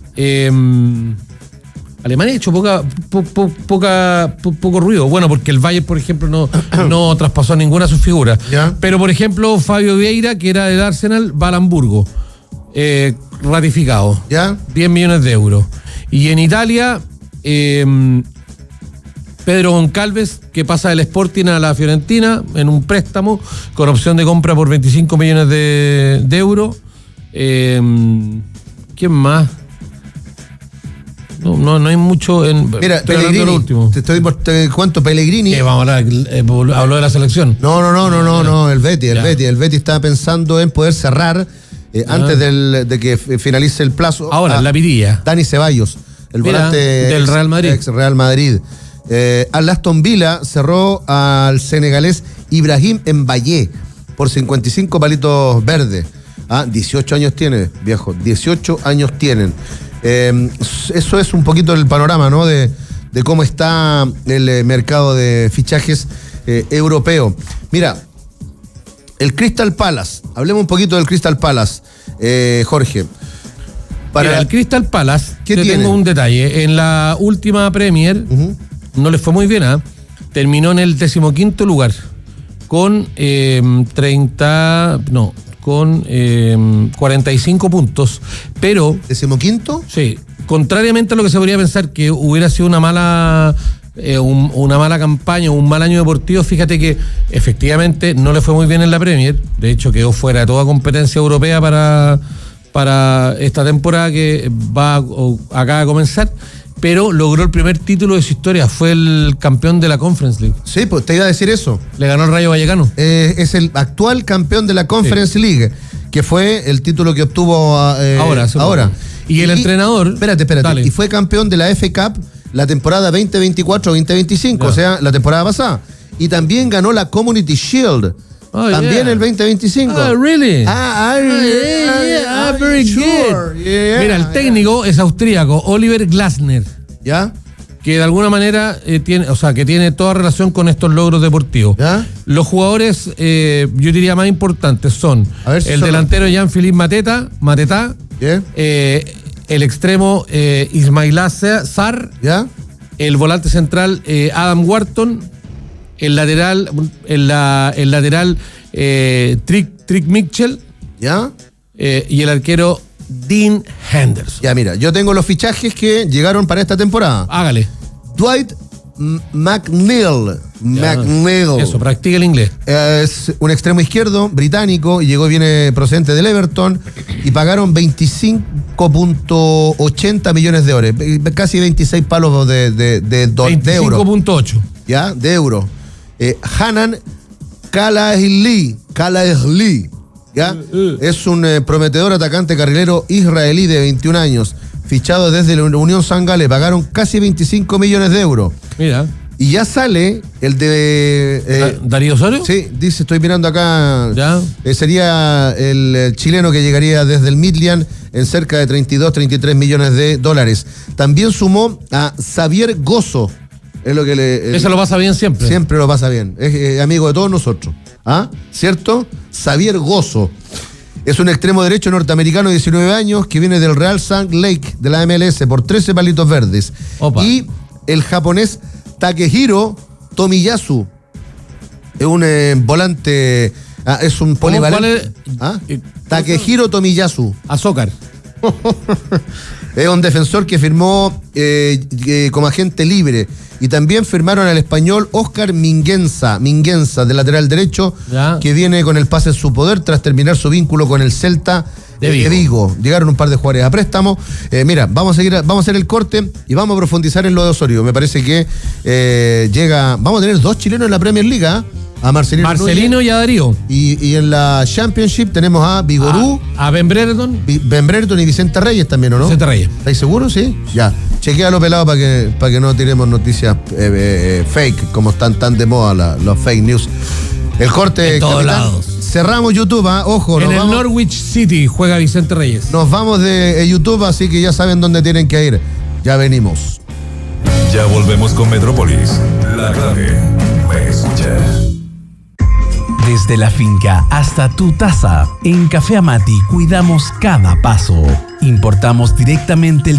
Alemania ha hecho poco ruido. Bueno, porque el Bayern, por ejemplo, no traspasó ninguna de sus figuras. ¿Ya? Pero, por ejemplo, Fabio Vieira, que era del Arsenal, va al Hamburgo. Ratificado. ¿Ya? 10 millones de euros. Y en Italia, Pedro Goncalves, que pasa del Sporting a la Fiorentina en un préstamo con opción de compra por 25 millones de euros. ¿Quién más? No hay mucho en. Mira, Pellegrini. Te cuento, Pellegrini. Vamos a hablar, habló de la selección. No, el Betis está pensando en poder cerrar antes de que finalice el plazo. Ahora, la Pirilla. Dani Ceballos, el volante del Real Madrid. Ex Real Madrid. Al Aston Villa cerró al senegalés Ibrahim Mbaye por 55 palitos verdes. 18 años tiene, viejo. 18 años tienen. Eso es un poquito el panorama, ¿no? De cómo está el mercado de fichajes europeo. Mira, el Crystal Palace. Hablemos un poquito del Crystal Palace, Jorge. Mira, el Crystal Palace, tengo un detalle. En la última Premier, no les fue muy bien, terminó en el 15º lugar con 45 puntos, pero... ¿15º? Sí, contrariamente a lo que se podría pensar que hubiera sido una mala campaña o un mal año deportivo, fíjate que efectivamente no le fue muy bien en la Premier, de hecho quedó fuera de toda competencia europea para esta temporada que acaba de comenzar, pero logró el primer título de su historia, fue el campeón de la Conference League. Sí, pues te iba a decir eso. Le ganó el Rayo Vallecano. Es el actual campeón de la Conference League, que fue el título que obtuvo ahora. Y el entrenador... Espérate. Dale. Y fue campeón de la FA Cup la temporada 2024-2025, o sea, la temporada pasada. Y también ganó la Community Shield. También el 2025. Really? Very good. Mira, el técnico es austríaco, Oliver Glasner. ¿Ya? Que de alguna manera tiene toda relación con estos logros deportivos. ¿Ya? Los jugadores, yo diría más importantes son el delantero Jean-Philippe Mateta, ¿yeah? El extremo Ismaila Sarr, ¿ya? El volante central Adam Wharton, el lateral Trick Mitchell, ¿ya? Y el arquero Dean Henderson. Ya, mira, yo tengo los fichajes que llegaron para esta temporada. Hágale. Dwight McNeil. Eso, practica el inglés. Es un extremo izquierdo británico y viene procedente del Everton y pagaron 25.80 millones de euros, casi 26 palos de euros. 25.8. ¿Ya? De euros. Hanan Kalaihli, ¿ya? Es un prometedor atacante carrilero israelí de 21 años, fichado desde la Unión Sanga, le pagaron casi 25 millones de euros. Mira. Y ya sale el de... ¿Darío Osorio? Sí, dice, estoy mirando acá. ¿Ya? Sería el chileno que llegaría desde el Midland en cerca de 33 millones de dólares. También sumó a Xavier Gozo. Es lo que Ese lo pasa bien siempre. Siempre lo pasa bien. Es amigo de todos nosotros. ¿Cierto? Xavier Gozo. Es un extremo derecho norteamericano de 19 años que viene del Real Salt Lake de la MLS por 13 palitos verdes. Opa. Y el japonés Takehiro Tomiyasu. Es un volante. Es un polivalente. Takehiro Tomiyasu. Azócar. Es un defensor que firmó como agente libre. Y también firmaron al español Óscar Minguenza, de lateral derecho, que viene con el pase en su poder tras terminar su vínculo con el Celta de Vigo. Llegaron un par de jugadores a préstamo. Mira, vamos a hacer el corte y vamos a profundizar en lo de Osorio. Me parece que vamos a tener 2 chilenos en la Premier League, a Marcelino y a Darío. Y en la Championship tenemos a Vigorú, a Ben Brereton y Vicente Reyes también, ¿o no? Vicente Reyes. ¿Estáis seguros? Sí. Ya. Chequéalo pelado para que no tiremos noticias fake, como están tan de moda los fake news. El corte, en todos capitán. lados. Cerramos YouTube, ojo. En el Norwich City juega Vicente Reyes. Nos vamos de YouTube, así que ya saben dónde tienen que ir. Ya venimos. Ya volvemos con Metrópolis. La clave. Me escucha. Desde la finca hasta tu taza, en Café Amati cuidamos cada paso. Importamos directamente el